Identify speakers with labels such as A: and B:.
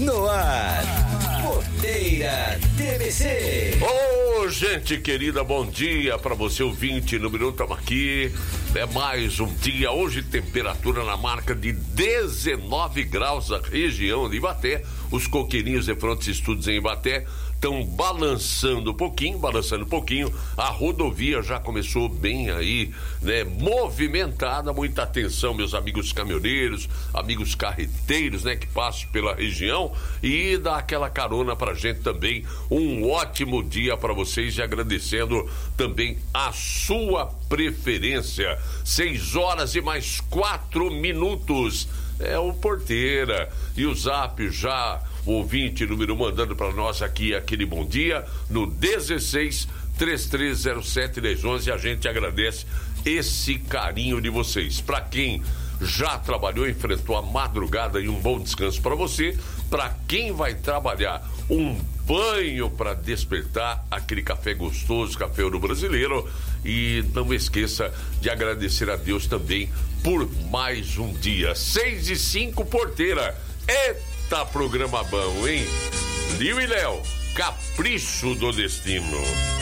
A: No ar, Porteira TVC.
B: Ô, gente querida, bom dia pra você, ouvinte número 1, estamos aqui. É mais um dia, hoje temperatura na marca de 19 graus na região de Ibaté. Os coqueirinhos de Frontes Estudos em Ibaté estão balançando um pouquinho. A rodovia já começou bem aí, né? Movimentada, muita atenção, meus amigos caminhoneiros, amigos carreteiros, né? Que passam pela região e dá aquela carona pra gente também. Um ótimo dia pra vocês e agradecendo também a sua preferência. 6 horas e mais 4 minutos. É o Porteira. E o Zap já, o ouvinte número mandando para nós aqui aquele bom dia no 16 3307 1011. A gente agradece esse carinho de vocês. Para quem já trabalhou, enfrentou a madrugada, e um bom descanso para você. Para quem vai trabalhar, um banho para despertar, aquele café gostoso, café Ouro Brasileiro. E não esqueça de agradecer a Deus também por mais um dia. 6:05, Porteira. Eita, programa bom, hein? Liu e Léo, capricho do destino.